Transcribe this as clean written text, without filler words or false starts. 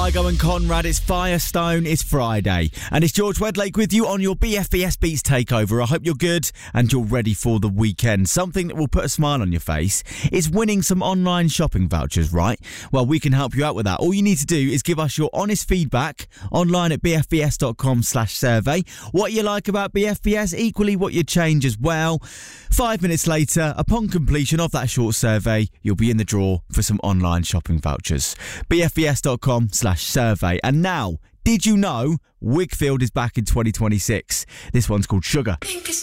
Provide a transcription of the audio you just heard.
Kygo and Conrad, it's Firestone, it's Friday. And it's George Wedlake with you on your BFBS Beats Takeover. I hope you're good and you're ready for the weekend. Something that will put a smile on your face is winning some online shopping vouchers, right? Well, we can help you out with that. All you need to do is give us your honest feedback online at bfbs.com/survey. What you like about BFBS, equally what you change as well. 5 minutes later, upon completion of that short survey, you'll be in the draw for some online shopping vouchers. bfbs.com/survey. And now, did you know Wigfield is back in 2026? This one's called Sugar.